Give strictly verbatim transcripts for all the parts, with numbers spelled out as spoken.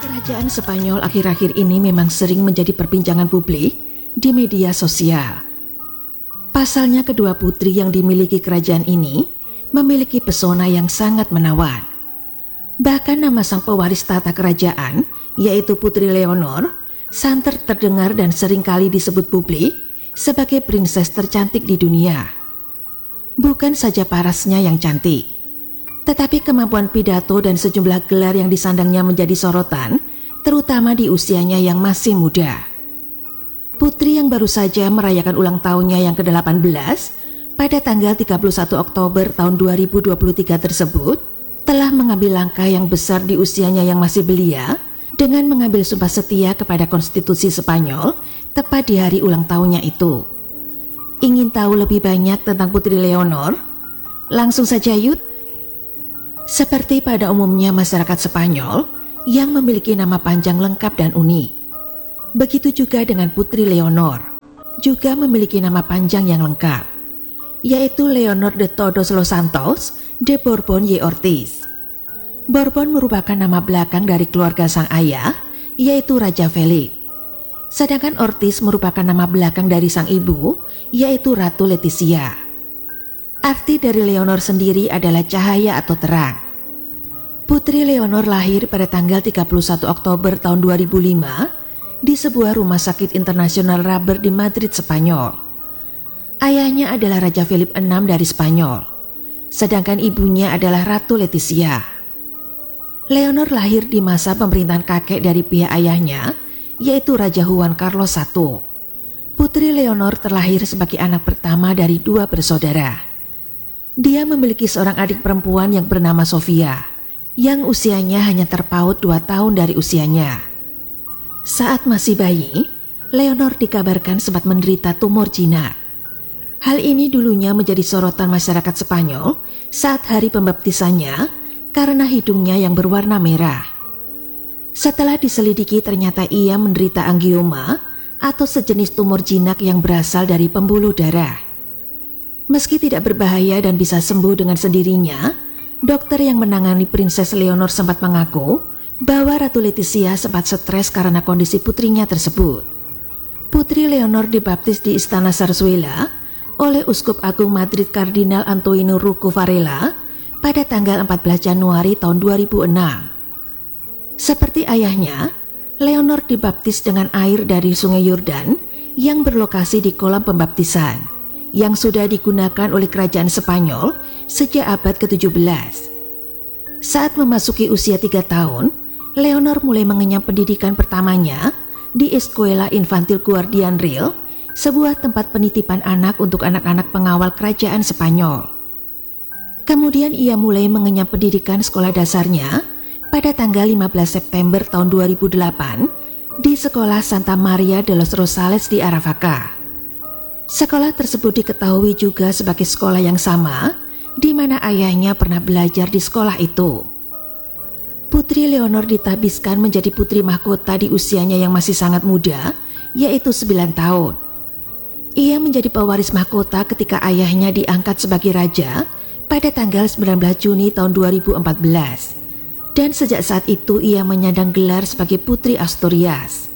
Kerajaan Spanyol akhir-akhir ini memang sering menjadi perbincangan publik di media sosial. Pasalnya kedua putri yang dimiliki kerajaan ini memiliki pesona yang sangat menawan. Bahkan nama sang pewaris tata kerajaan, yaitu Putri Leonor, santer terdengar dan seringkali disebut publik sebagai prinses tercantik di dunia. Bukan saja parasnya yang cantik, tetapi kemampuan pidato dan sejumlah gelar yang disandangnya menjadi sorotan, terutama di usianya yang masih muda. Putri yang baru saja merayakan ulang tahunnya yang ke delapan belas pada tanggal tiga puluh satu Oktober tahun dua ribu dua puluh tiga tersebut telah mengambil langkah yang besar di usianya yang masih belia dengan mengambil sumpah setia kepada konstitusi Spanyol tepat di hari ulang tahunnya itu. Ingin tahu lebih banyak tentang Putri Leonor? Langsung saja yuk. Seperti pada umumnya masyarakat Spanyol yang memiliki nama panjang lengkap dan unik, begitu juga dengan Putri Leonor, juga memiliki nama panjang yang lengkap, yaitu Leonor de Todos los Santos de Borbón y Ortiz. Borbón merupakan nama belakang dari keluarga sang ayah, yaitu Raja Felip. Sedangkan Ortiz merupakan nama belakang dari sang ibu, yaitu Ratu Letizia. Arti dari Leonor sendiri adalah cahaya atau terang. Putri Leonor lahir pada tanggal tiga puluh satu Oktober tahun dua ribu lima di sebuah rumah sakit internasional Raber di Madrid, Spanyol. Ayahnya adalah Raja Philip enam dari Spanyol, sedangkan ibunya adalah Ratu Letizia. Leonor lahir di masa pemerintahan kakek dari pihak ayahnya, yaitu Raja Juan Carlos satu. Putri Leonor terlahir sebagai anak pertama dari dua bersaudara. Dia memiliki seorang adik perempuan yang bernama Sofia, yang usianya hanya terpaut dua tahun dari usianya. Saat masih bayi, Leonor dikabarkan sempat menderita tumor jinak. Hal ini dulunya menjadi sorotan masyarakat Spanyol saat hari pembaptisannya karena hidungnya yang berwarna merah. Setelah diselidiki ternyata ia menderita angioma atau sejenis tumor jinak yang berasal dari pembuluh darah. Meski tidak berbahaya dan bisa sembuh dengan sendirinya, dokter yang menangani Prinses Leonor sempat mengaku bahwa Ratu Letizia sempat stres karena kondisi putrinya tersebut. Putri Leonor dibaptis di Istana Zarzuela oleh Uskup Agung Madrid Kardinal Antoine Rouco Varela pada tanggal empat belas Januari tahun dua ribu enam. Seperti ayahnya, Leonor dibaptis dengan air dari Sungai Yordan yang berlokasi di kolam pembaptisan, yang sudah digunakan oleh kerajaan Spanyol sejak abad ke tujuh belas. Saat memasuki usia tiga tahun, Leonor mulai mengenyam pendidikan pertamanya di Escuela Infantil Guardián Real, sebuah tempat penitipan anak untuk anak-anak pengawal kerajaan Spanyol. Kemudian ia mulai mengenyam pendidikan sekolah dasarnya pada tanggal lima belas September tahun dua ribu delapan di Sekolah Santa Maria de los Rosales di Aravaca. Sekolah tersebut diketahui juga sebagai sekolah yang sama di mana ayahnya pernah belajar di sekolah itu. Putri Leonor ditabiskan menjadi putri mahkota di usianya yang masih sangat muda, yaitu sembilan tahun. Ia menjadi pewaris mahkota ketika ayahnya diangkat sebagai raja pada tanggal sembilan belas Juni tahun dua ribu empat belas. Dan sejak saat itu ia menyandang gelar sebagai Putri Asturias.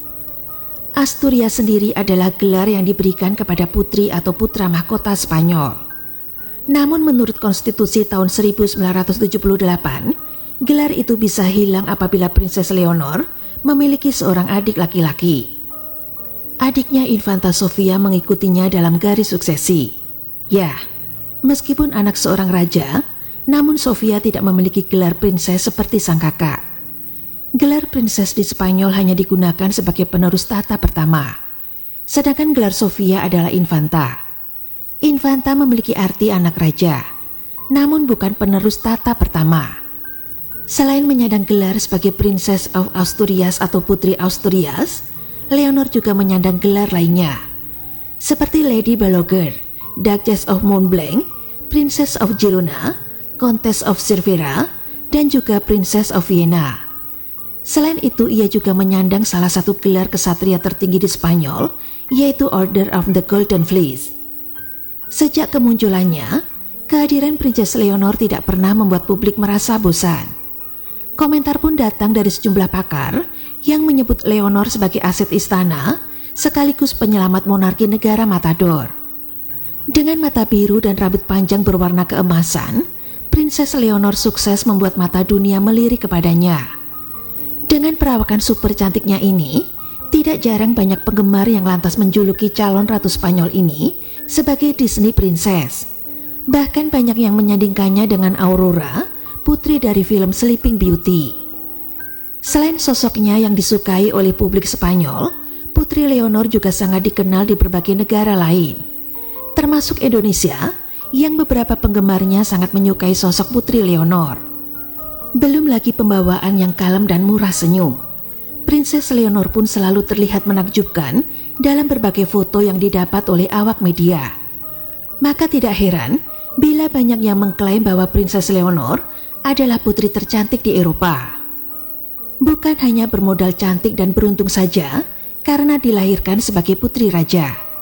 Asturias sendiri adalah gelar yang diberikan kepada putri atau putra mahkota Spanyol. Namun menurut konstitusi tahun seribu sembilan ratus tujuh puluh delapan, gelar itu bisa hilang apabila Prinses Leonor memiliki seorang adik laki-laki. Adiknya Infanta Sofia mengikutinya dalam garis suksesi. Ya, meskipun anak seorang raja, namun Sofia tidak memiliki gelar prinses seperti sang kakak. Gelar prinses di Spanyol hanya digunakan sebagai penerus tahta pertama, sedangkan gelar Sofia adalah infanta. Infanta memiliki arti anak raja, namun bukan penerus tahta pertama. Selain menyandang gelar sebagai Princess of Asturias atau Putri Asturias, Leonor juga menyandang gelar lainnya, seperti Lady Balaguer, Duchess of Montblanc, Princess of Girona, Countess of Cervera, dan juga Princess of Vienna. Selain itu, ia juga menyandang salah satu gelar kesatria tertinggi di Spanyol, yaitu Order of the Golden Fleece. Sejak kemunculannya, kehadiran Princess Leonor tidak pernah membuat publik merasa bosan. Komentar pun datang dari sejumlah pakar yang menyebut Leonor sebagai aset istana sekaligus penyelamat monarki negara Matador. Dengan mata biru dan rambut panjang berwarna keemasan, Princess Leonor sukses membuat mata dunia melirik kepadanya. Dengan perawakan super cantiknya ini, tidak jarang banyak penggemar yang lantas menjuluki calon ratu Spanyol ini sebagai Disney Princess. Bahkan banyak yang menyandingkannya dengan Aurora, putri dari film Sleeping Beauty. Selain sosoknya yang disukai oleh publik Spanyol, Putri Leonor juga sangat dikenal di berbagai negara lain, termasuk Indonesia yang beberapa penggemarnya sangat menyukai sosok Putri Leonor. Belum lagi pembawaan yang kalem dan murah senyum. Princess Leonor pun selalu terlihat menakjubkan dalam berbagai foto yang didapat oleh awak media. Maka tidak heran bila banyak yang mengklaim bahwa Princess Leonor adalah putri tercantik di Eropa. Bukan hanya bermodal cantik dan beruntung saja karena dilahirkan sebagai putri raja.